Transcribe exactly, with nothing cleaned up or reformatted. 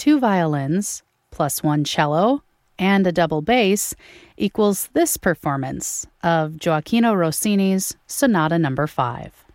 two violins, plus one cello, and a double bass equals this performance of Gioacchino Rossini's Sonata Number five.